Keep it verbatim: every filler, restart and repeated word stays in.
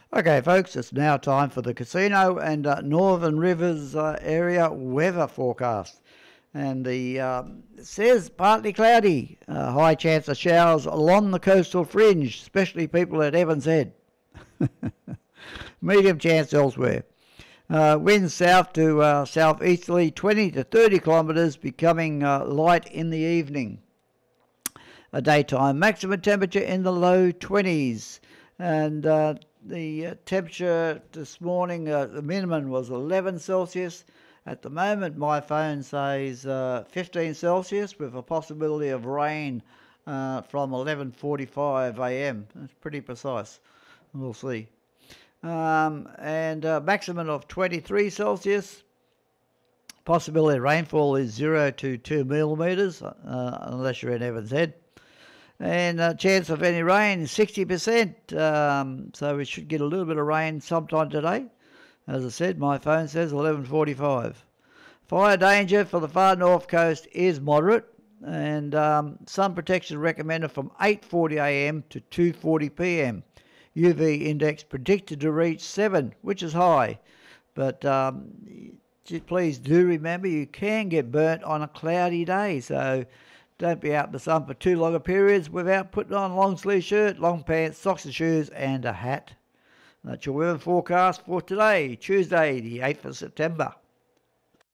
Okay, folks, it's now time for the Casino and uh, Northern Rivers uh, area weather forecast. And the um, it says partly cloudy, uh, high chance of showers along the coastal fringe, especially people at Evans Head. Medium chance elsewhere. Uh, winds south to uh, southeasterly, twenty to thirty kilometres, becoming uh, light in the evening. A daytime maximum temperature in the low twenties, and uh, the uh, temperature this morning, uh, the minimum was eleven Celsius. At the moment, my phone says uh, fifteen Celsius with a possibility of rain uh, from eleven forty-five a m. That's pretty precise. We'll see. Um, and a maximum of twenty-three Celsius. Possibility of rainfall is zero to two millimetres, uh, unless you're in Evans Head. And a chance of any rain, sixty percent. Um, so we should get a little bit of rain sometime today. As I said, my phone says eleven forty-five. Fire danger for the far north coast is moderate, and um, sun protection recommended from eight forty a m to two forty p m U V index predicted to reach seven, which is high. But um, please do remember you can get burnt on a cloudy day, so don't be out in the sun for too long a periods without putting on a long sleeve shirt, long pants, socks and shoes, and a hat. That's your weather forecast for today, Tuesday, the eighth of September.